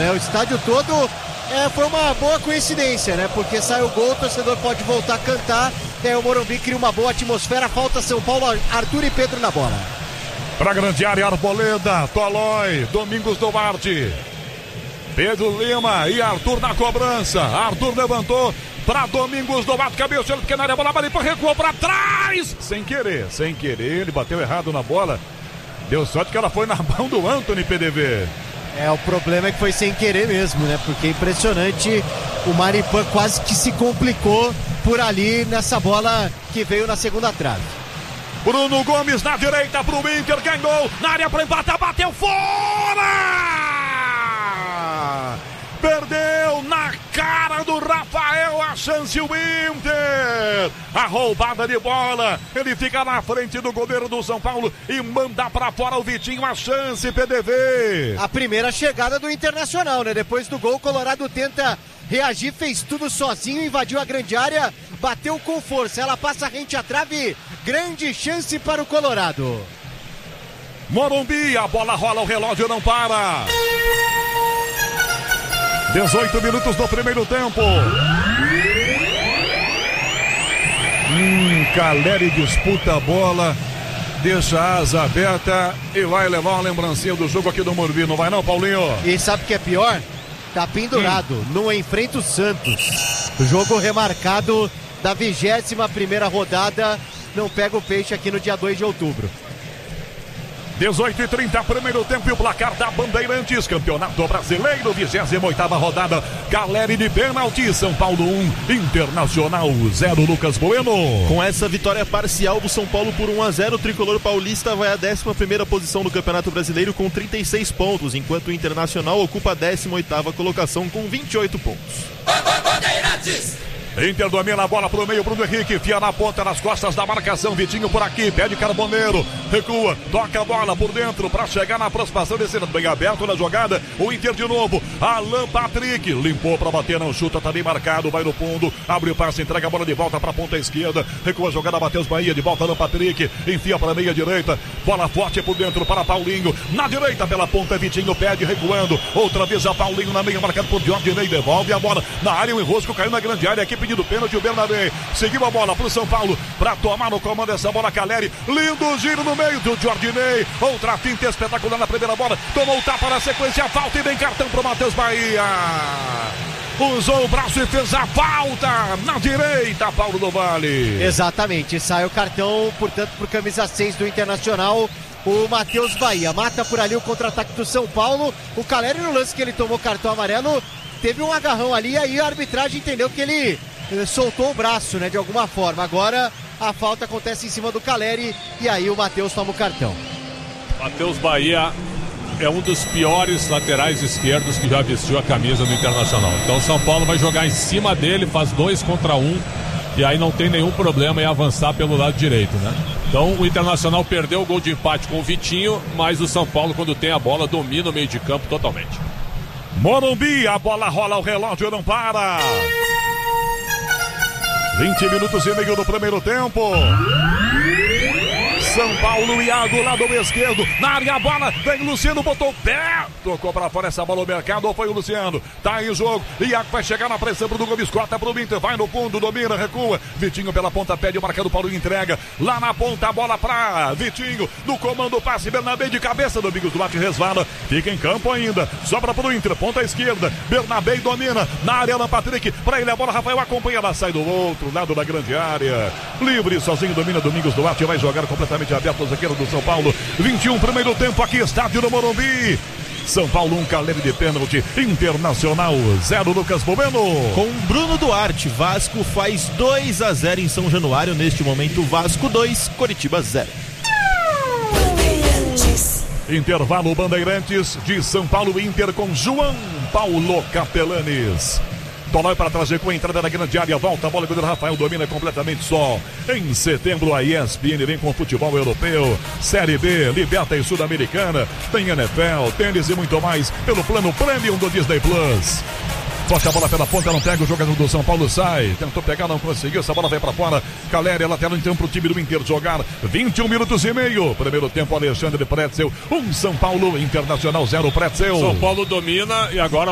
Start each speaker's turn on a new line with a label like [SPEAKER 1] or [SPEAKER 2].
[SPEAKER 1] né? O estádio todo foi uma boa coincidência, né? Porque sai o gol, o torcedor pode voltar a cantar, e aí o Morumbi cria uma boa atmosfera. Falta São Paulo, Arthur e Pedro na bola.
[SPEAKER 2] Pra grande área, Arboleda, Tolói, Domingos Duarte, Pedro Lima e Arthur na cobrança. Arthur levantou para Domingos Duarte, cabeça, ele pequena área, bola limpa, recuou para trás. Sem querer, ele bateu errado na bola. Deu sorte que ela foi na mão do Anthony, PDV.
[SPEAKER 1] O problema é que foi sem querer mesmo, né? Porque é impressionante, o Maripan quase que se complicou por ali nessa bola que veio na segunda trave.
[SPEAKER 2] Bruno Gomes na direita pro Inter, ganhou na área para empatar, bateu fora! Perdeu na cara do Rafael a chance o Inter. A roubada de bola. Ele fica na frente do goleiro do São Paulo e manda pra fora o Vitinho. A chance, PDV.
[SPEAKER 1] A primeira chegada do Internacional, né? Depois do gol, o Colorado tenta reagir, fez tudo sozinho, invadiu a grande área, bateu com força. Ela passa rente à trave. Grande chance para o Colorado.
[SPEAKER 2] Morumbi, a bola rola, o relógio não para. 18 minutos do primeiro tempo. Caleri disputa a bola, deixa a asa aberta e vai levar uma lembrancinha do jogo aqui do Morumbi. Não vai não, Paulinho?
[SPEAKER 1] E sabe o que é pior? Tá pendurado, não enfrenta o Santos. Jogo remarcado da 21ª rodada. Não pega o peixe aqui no dia 2 de outubro.
[SPEAKER 2] 18h30, primeiro tempo e o placar da Bandeirantes, Campeonato Brasileiro, 28ª rodada. Caleri de pênalti, São Paulo 1, Internacional 0, Lucas Bueno.
[SPEAKER 3] Com essa vitória parcial do São Paulo por 1-0, o tricolor paulista vai à 11ª posição no Campeonato Brasileiro com 36 pontos, enquanto o Internacional ocupa a 18ª colocação com 28 pontos.
[SPEAKER 2] Bandeirantes! Inter domina a bola pro meio, Bruno Henrique, fia na ponta, nas costas da marcação, Vitinho por aqui, pede Carboneiro, recua, toca a bola por dentro para chegar na aproximação, descendo bem aberto na jogada, o Inter de novo, Alan Patrick, limpou para bater, não chuta, tá bem marcado, vai no fundo, abre o passe, entrega a bola de volta pra ponta esquerda, recua a jogada, Matheus Bahia, de volta Alan Patrick, enfia para meia direita, bola forte por dentro para Paulinho, na direita pela ponta, Vitinho pede, recuando, outra vez a Paulinho na meia, marcado por Jorginei, devolve a bola na área, o enrosco caiu na grande área, aqui pedindo pênalti, o Bernabé seguiu a bola pro São Paulo para tomar no comando essa bola. Caleri, lindo giro no meio do Jorginei, outra finta espetacular na primeira bola, tomou o tapa na sequência, falta e vem cartão pro Matheus Bahia, usou o braço e fez a falta na direita, Paulo do Vale.
[SPEAKER 1] Exatamente, sai o cartão, portanto, por camisa 6 do Internacional, o Matheus Bahia, mata por ali o contra-ataque do São Paulo. O Caleri, no lance que ele tomou cartão amarelo, teve um agarrão ali, aí a arbitragem entendeu que ele soltou o braço, né, de alguma forma. Agora a falta acontece em cima do Caleri e aí o Matheus toma o cartão.
[SPEAKER 4] Matheus Bahia é um dos piores laterais esquerdos que já vestiu a camisa do Internacional. Então o São Paulo vai jogar em cima dele, faz 2 contra 1 e aí não tem nenhum problema em avançar pelo lado direito, né? Então o Internacional perdeu o gol de empate com o Vitinho, mas o São Paulo, quando tem a bola, domina o meio de campo totalmente.
[SPEAKER 2] Morumbi, a bola rola, o relógio não para. 20 minutos e meio do primeiro tempo. São Paulo, Iago, lado esquerdo, na área a bola, vem Luciano, botou o pé, tocou pra fora essa bola, o mercado, ou foi o Luciano, tá aí o jogo, Iago vai chegar na pressão pro Gomes, corta pro Inter, vai no fundo, domina, recua, Vitinho pela ponta, pede o marcado, Paulo entrega, lá na ponta, a bola pra Vitinho, no comando, passe, Bernabé de cabeça, Domingos Duarte resvala, fica em campo ainda, sobra pro Inter, ponta esquerda, Bernabé domina, na área, Alan Patrick, pra ele a bola, Rafael acompanha, ela sai do outro lado da grande área, livre, sozinho, domina Domingos Duarte, vai jogar completamente aberto o zagueiro do São Paulo. 21 primeiro tempo aqui, estádio do Morumbi. São Paulo 1, Caleri de pênalti. Internacional 0, Lucas Bueno.
[SPEAKER 3] Com Bruno Duarte, Vasco faz 2-0 em São Januário. Neste momento, Vasco 2, Coritiba 0.
[SPEAKER 2] Intervalo Bandeirantes de São Paulo, Inter com João Paulo Capelanes. Tolói para trazer com a entrada da grande área, volta a bola, o Rafael domina completamente só. Em setembro a ESPN vem com futebol europeu, Série B, Liberta e Sul-Americana, tem NFL, tênis e muito mais pelo plano Premium do Disney Plus. Toca a bola pela ponta, não pega, o jogador do São Paulo sai, tentou pegar, não conseguiu, essa bola vai para fora. Caleri, lateral então pro time do Inter jogar, 21 minutos e meio, primeiro tempo, Alexandre Pretzel, 1 São Paulo, Internacional 0, Pretzel.
[SPEAKER 4] São Paulo domina e agora